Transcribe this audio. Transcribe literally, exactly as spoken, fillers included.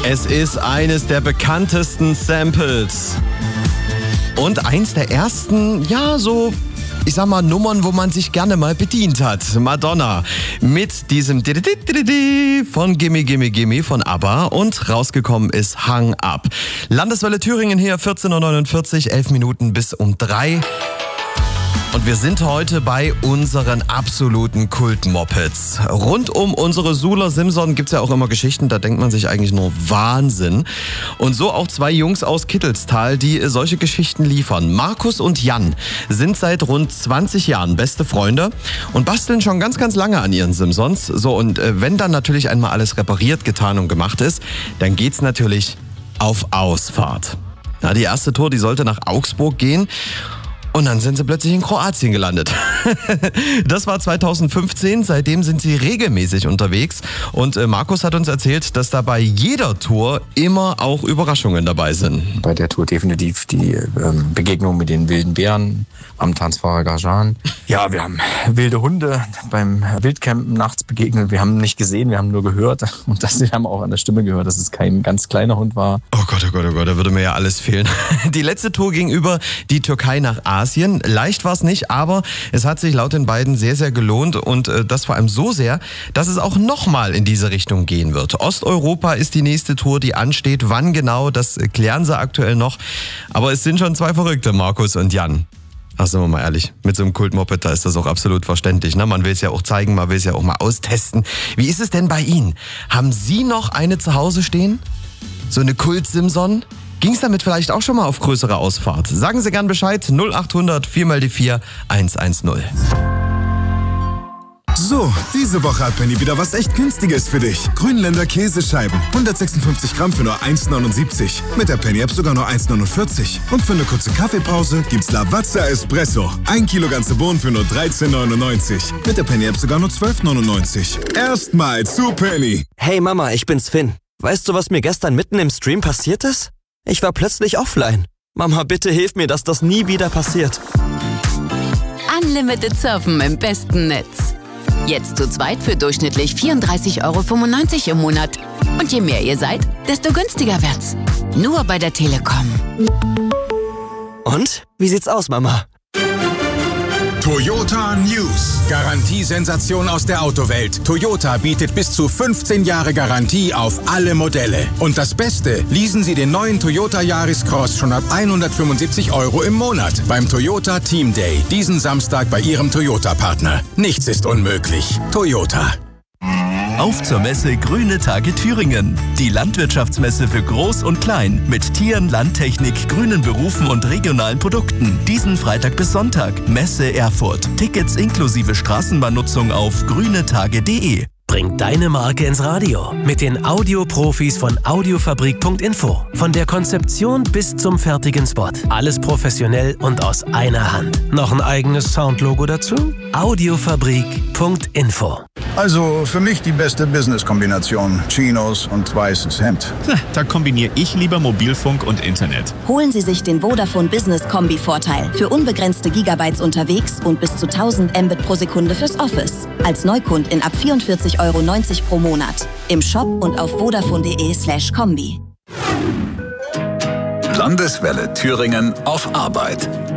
Es ist eines der bekanntesten Samples. Und eins der ersten, ja, so, ich sag mal, Nummern, wo man sich gerne mal bedient hat. Madonna mit diesem von Gimme Gimme Gimme von ABBA und rausgekommen ist Hung Up. Landeswelle Thüringen hier, vierzehn Uhr neunundvierzig, elf Minuten bis um drei. Und wir sind heute bei unseren absoluten Kult-Mopeds. Rund um unsere Suler Simson gibt's ja auch immer Geschichten, da denkt man sich eigentlich nur Wahnsinn. Und so auch zwei Jungs aus Kittelstal, die solche Geschichten liefern. Markus und Jan sind seit rund zwanzig Jahren beste Freunde und basteln schon ganz, ganz lange an ihren Simsons. So, und wenn dann natürlich einmal alles repariert, getan und gemacht ist, dann geht's natürlich auf Ausfahrt. Ja, die erste Tour, die sollte nach Augsburg gehen. Und dann sind sie plötzlich in Kroatien gelandet. Das war zweitausendfünfzehn, seitdem sind sie regelmäßig unterwegs. Und Markus hat uns erzählt, dass da bei jeder Tour immer auch Überraschungen dabei sind. Bei der Tour definitiv die ähm, Begegnung mit den wilden Bären am Tanzfahrer Gajan. Ja, wir haben wilde Hunde beim Wildcampen nachts begegnet. Wir haben nicht gesehen, wir haben nur gehört. Und das, wir haben auch an der Stimme gehört, dass es kein ganz kleiner Hund war. Oh Gott, oh Gott, oh Gott, da würde mir ja alles fehlen. Die letzte Tour ging über die Türkei nach Asien. Leicht war es nicht, aber es hat sich laut den beiden sehr, sehr gelohnt und äh, das vor allem so sehr, dass es auch nochmal in diese Richtung gehen wird. Osteuropa ist die nächste Tour, die ansteht. Wann genau, das klären sie aktuell noch. Aber es sind schon zwei Verrückte, Markus und Jan. Ach, sind wir mal ehrlich, mit so einem Kult-Moped, da ist das auch absolut verständlich. Ne? Man will es ja auch zeigen, man will es ja auch mal austesten. Wie ist es denn bei Ihnen? Haben Sie noch eine zu Hause stehen? So eine Kult-Simson? Ging es damit vielleicht auch schon mal auf größere Ausfahrt? Sagen Sie gern Bescheid, null acht hundert vier mal die vier eins eins null. So, diese Woche hat Penny wieder was echt Günstiges für dich. Grünländer Käsescheiben, hundertsechsundfünfzig Gramm für nur eins neunundsiebzig. Mit der Penny-App sogar nur eins neunundvierzig. Und für eine kurze Kaffeepause gibt's Lavazza Espresso. Ein Kilo ganze Bohnen für nur dreizehn neunundneunzig. Mit der Penny-App sogar nur zwölf neunundneunzig. Erstmal zu Penny. Hey Mama, ich bin's Finn. Weißt du, was mir gestern mitten im Stream passiert ist? Ich war plötzlich offline. Mama, bitte hilf mir, dass das nie wieder passiert. Unlimited Surfen im besten Netz. Jetzt zu zweit für durchschnittlich vierunddreißig Euro fünfundneunzig im Monat. Und je mehr ihr seid, desto günstiger wird's. Nur bei der Telekom. Und? Wie sieht's aus, Mama? Toyota News. Garantiesensation aus der Autowelt. Toyota bietet bis zu fünfzehn Jahre Garantie auf alle Modelle. Und das Beste, leasen Sie den neuen Toyota Yaris Cross schon ab hundertfünfundsiebzig Euro im Monat beim Toyota Team Day. Diesen Samstag bei Ihrem Toyota-Partner. Nichts ist unmöglich. Toyota. Auf zur Messe Grüne Tage Thüringen. Die Landwirtschaftsmesse für Groß und Klein mit Tieren, Landtechnik, grünen Berufen und regionalen Produkten. Diesen Freitag bis Sonntag. Messe Erfurt. Tickets inklusive Straßenbahnnutzung auf grünetage punkt de. Bring deine Marke ins Radio mit den Audioprofis von audiofabrik punkt info. Von der Konzeption bis zum fertigen Spot. Alles professionell und aus einer Hand. Noch ein eigenes Soundlogo dazu? audiofabrik punkt info. Also für mich die beste Business-Kombination. Chinos und weißes Hemd. Da kombiniere ich lieber Mobilfunk und Internet. Holen Sie sich den Vodafone Business Kombi-Vorteil. Für unbegrenzte Gigabytes unterwegs und bis zu tausend Mbit pro Sekunde fürs Office. Als Neukundin ab vierundvierzig Euro neunzig pro Monat. Im Shop und auf vodafone punkt de slash kombi. Landeswelle Thüringen auf Arbeit.